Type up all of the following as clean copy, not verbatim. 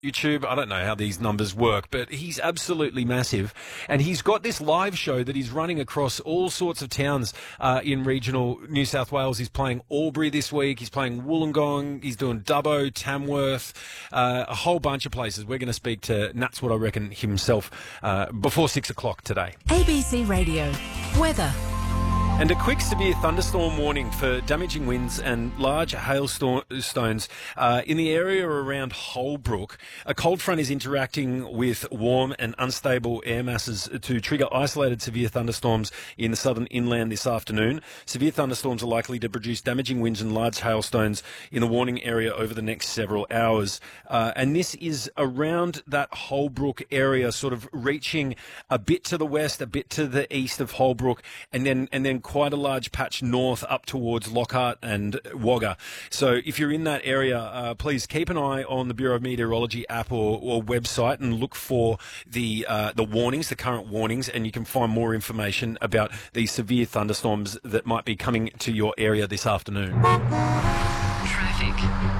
YouTube. I don't know how these numbers work, but he's absolutely massive. And he's got this live show that he's running across all sorts of towns in regional New South Wales. He's playing Albury this week. He's playing Wollongong. He's doing Dubbo, Tamworth, a whole bunch of places. We're going to speak to Nats What I Reckon himself before 6 o'clock today. ABC Radio. Weather. And a quick severe thunderstorm warning for damaging winds and large hailstones in the area around Holbrook. A cold front is interacting with warm and unstable air masses to trigger isolated severe thunderstorms in the southern inland this afternoon. Severe thunderstorms are likely to produce damaging winds and large hailstones in the warning area over the next several hours. And this is around that Holbrook area, sort of reaching a bit to the west, a bit to the east of Holbrook, and then quite a large patch north up towards Lockhart and Wagga. So if you're in that area, please keep an eye on the Bureau of Meteorology app or website and look for the warnings, the current warnings, and you can find more information about these severe thunderstorms that might be coming to your area this afternoon. Traffic.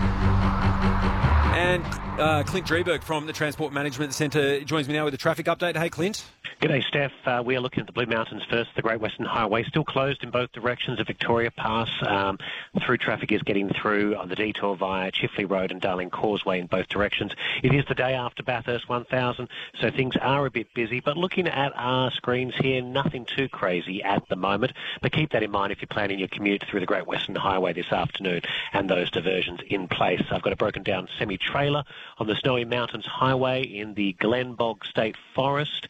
And Clint Dreberg from the Transport Management Centre joins me now with a traffic update. Hey, Clint. G'day, Steph. We are looking at the Blue Mountains first. The Great Western Highway still closed in both directions of Victoria Pass. Through traffic is getting through on the detour via Chifley Road and Darling Causeway in both directions. It is the day after Bathurst 1000, so things are a bit busy. But looking at our screens here, nothing too crazy at the moment. But keep that in mind if you're planning your commute through the Great Western Highway this afternoon and those diversions in place. I've got a broken down semi-trailer on the Snowy Mountains Highway in the Glenbog State Forest.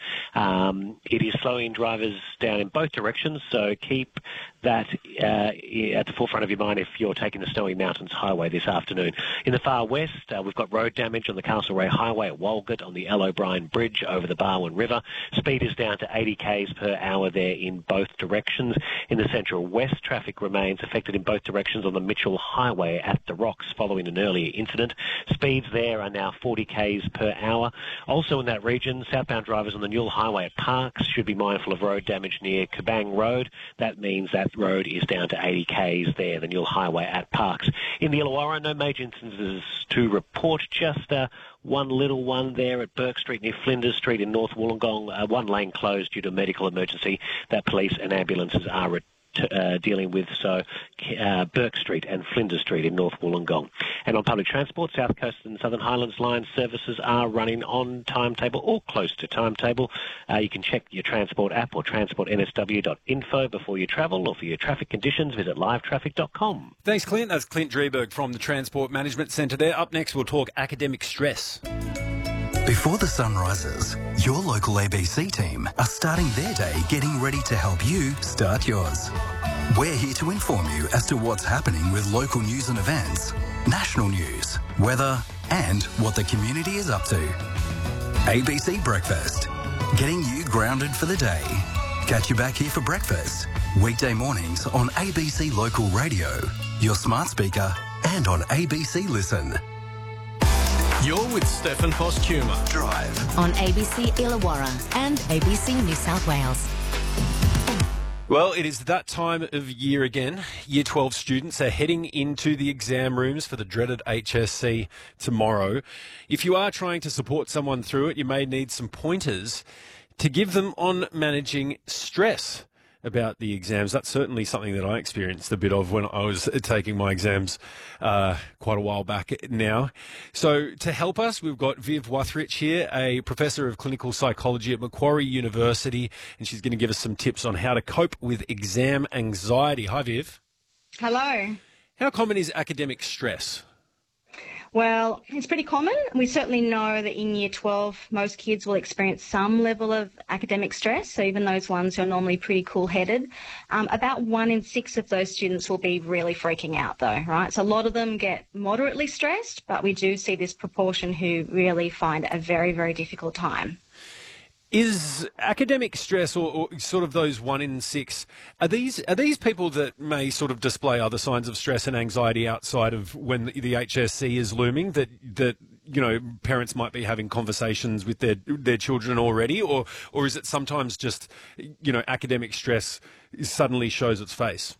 It is slowing drivers down in both directions, so keep that at the forefront of your mind if you're taking the Snowy Mountains Highway this afternoon. In the far west, we've got road damage on the Castlereagh Highway at Walgett on the L. O'Brien Bridge over the Barwon River. Speed is down to 80 k's per hour there in both directions. In the central west, traffic remains affected in both directions on the Mitchell Highway at the Rocks following an earlier incident. Speeds there are now 40 k's per hour. Also in that region, southbound drivers on the Newell Highway at Parks should be mindful of road damage near Kabang Road. That means that road is down to 80 k's there, the Newell Highway at Parks. In the Illawarra, no major incidents to report, just one little one there at Burke Street near Flinders Street in North Wollongong. One lane closed due to a medical emergency that police and ambulances are dealing with, so Burke Street and Flinders Street in North Wollongong. And on public transport, South Coast and Southern Highlands line services are running on timetable or close to timetable. You can check your transport app or transportnsw.info before you travel, or for your traffic conditions, visit livetraffic.com. Thanks, Clint. That's Clint Dreberg from the Transport Management Centre there. Up next, we'll talk academic stress. Before the sun rises, your local ABC team are starting their day getting ready to help you start yours. We're here to inform you as to what's happening with local news and events, national news, weather, and what the community is up to. ABC Breakfast, getting you grounded for the day. Catch you back here for breakfast, weekday mornings on ABC Local Radio, your smart speaker, and on ABC Listen. You're with Stefan Postuma. Drive On ABC Illawarra and ABC New South Wales. Well, it is that time of year again. Year 12 students are heading into the exam rooms for the dreaded HSC tomorrow. If you are trying to support someone through it, you may need some pointers to give them on managing stress about the exams. That's certainly something that I experienced a bit of when I was taking my exams quite a while back now. So to help us, we've got Viv Wathrich here, a professor of clinical psychology at Macquarie University, and she's going to give us some tips on how to cope with exam anxiety. Hi, Viv. Hello. How common is academic stress? Well, it's pretty common. We certainly know that in Year 12, most kids will experience some level of academic stress, so even those ones who are normally pretty cool-headed. About 1 in 6 of those students will be really freaking out, though, right? So a lot of them get moderately stressed, but we do see this proportion who really find a very, very difficult time. Is academic stress or sort of those 1 in 6, are these people that may sort of display other signs of stress and anxiety outside of when the HSC is looming, that you know, parents might be having conversations with their children already, or is it sometimes just, you know, academic stress suddenly shows its face?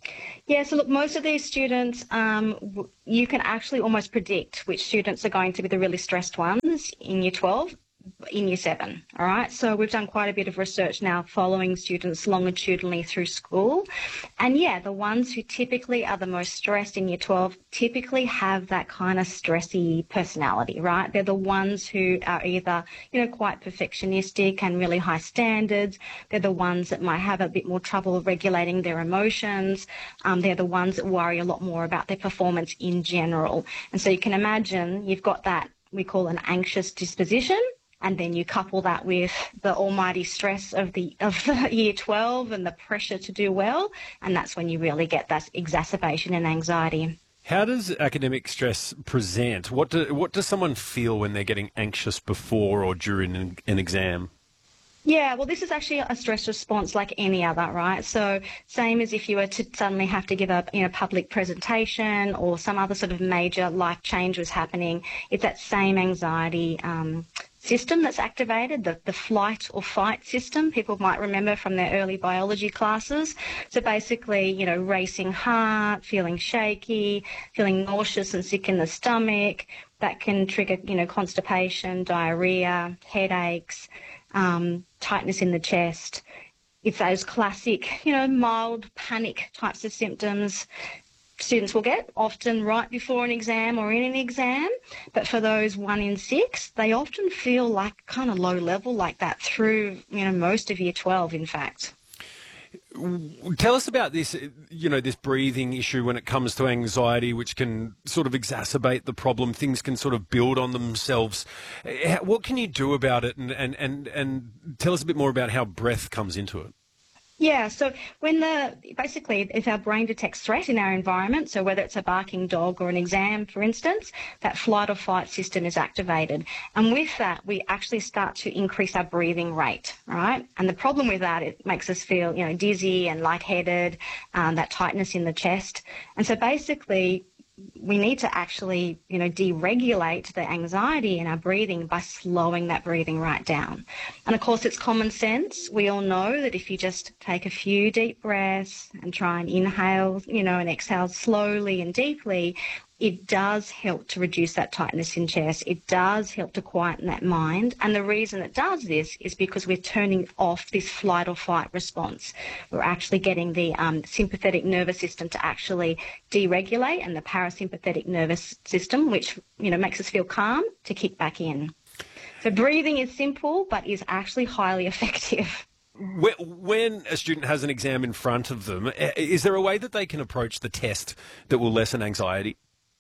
Yeah, so look, most of these students, you can actually almost predict which students are going to be the really stressed ones in Year 12, in Year 7, all right? So we've done quite a bit of research now following students longitudinally through school. And yeah, the ones who typically are the most stressed in Year 12 typically have that kind of stressy personality, right? They're the ones who are either, quite perfectionistic and really high standards. They're the ones that might have a bit more trouble regulating their emotions. They're the ones that worry a lot more about their performance in general. And so you can imagine you've got that we call an anxious disposition. And then you couple that with the almighty stress of the Year 12 and the pressure to do well, and that's when you really get that exacerbation in anxiety. How does academic stress present? What does someone feel when they're getting anxious before or during an exam? Yeah, well, this is actually a stress response like any other, right? So same as if you were to suddenly have to give a public presentation or some other sort of major life change was happening. It's that same anxiety system that's activated, the flight or fight system. People might remember from their early biology classes. So basically, racing heart, feeling shaky, feeling nauseous and sick in the stomach. That can trigger, constipation, diarrhea, headaches, tightness in the chest. It's those classic, mild panic types of symptoms students will get often right before an exam or in an exam. But for those 1 in 6, they often feel like kind of low level like that through, most of Year 12, in fact. Tell us about this, this breathing issue when it comes to anxiety, which can sort of exacerbate the problem. Things can sort of build on themselves. What can you do about it? And tell us a bit more about how breath comes into it. Yeah, so basically if our brain detects threat in our environment, so whether it's a barking dog or an exam, for instance, that flight or fight system is activated. And with that, we actually start to increase our breathing rate, right? And the problem with that, it makes us feel, dizzy and lightheaded, that tightness in the chest. And so basically, we need to actually, deregulate the anxiety in our breathing by slowing that breathing right down. And of course, it's common sense. We all know that if you just take a few deep breaths and try and inhale, and exhale slowly and deeply, it does help to reduce that tightness in chest. It does help to quieten that mind. And the reason it does this is because we're turning off this flight or fight response. We're actually getting the sympathetic nervous system to actually deregulate, and the parasympathetic nervous system, which, makes us feel calm, to kick back in. So breathing is simple, but is actually highly effective. When a student has an exam in front of them, is there a way that they can approach the test that will lessen anxiety?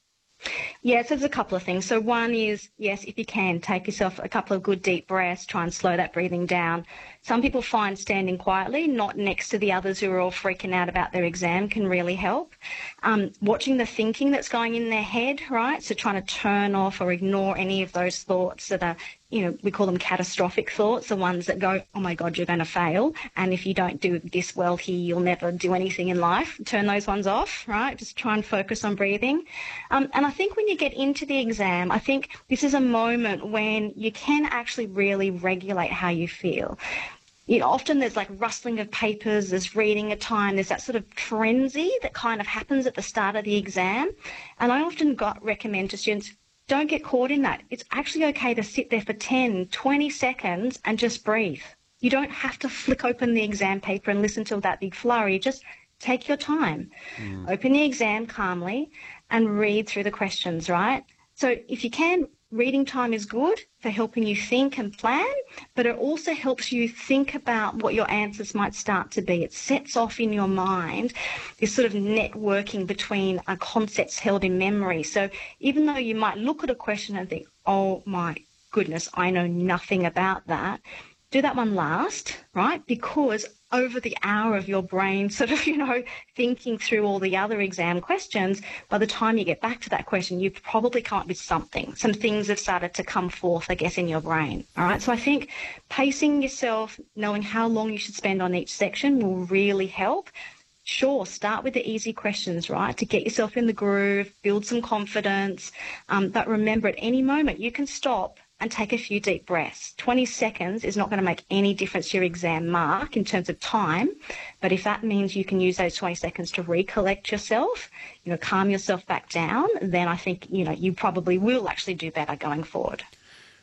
Yes, there's a couple of things. So one is, yes, if you can, take yourself a couple of good deep breaths, try and slow that breathing down. Some people find standing quietly, not next to the others who are all freaking out about their exam, can really help. Watching the thinking that's going in their head, right? So trying to turn off or ignore any of those thoughts that are, we call them catastrophic thoughts, the ones that go, oh my God, you're going to fail. And if you don't do this well here, you'll never do anything in life. Turn those ones off, right? Just try and focus on breathing. And I think when you get into the exam, I think this is a moment when you can actually really regulate how you feel. Often there's like rustling of papers, there's reading at time, there's that sort of frenzy that kind of happens at the start of the exam. And I often recommend to students, don't get caught in that. It's actually okay to sit there for 10, 20 seconds and just breathe. You don't have to flick open the exam paper and listen to that big flurry. Just take your time. Open the exam calmly and read through the questions, right? So if you can, reading time is good for helping you think and plan, but it also helps you think about what your answers might start to be. It sets off in your mind this sort of networking between concepts held in memory. So even though you might look at a question and think, oh my goodness, I know nothing about that, do that one last, right? Because over the hour of your brain sort of, thinking through all the other exam questions, by the time you get back to that question, you've probably come up with something. Some things have started to come forth, I guess, in your brain. All right. So I think pacing yourself, knowing how long you should spend on each section will really help. Sure, start with the easy questions, right, to get yourself in the groove, build some confidence. But remember, at any moment, you can stop and take a few deep breaths. 20 seconds is not going to make any difference to your exam mark in terms of time, but if that means you can use those 20 seconds to recollect yourself, calm yourself back down, then I think, you probably will actually do better going forward.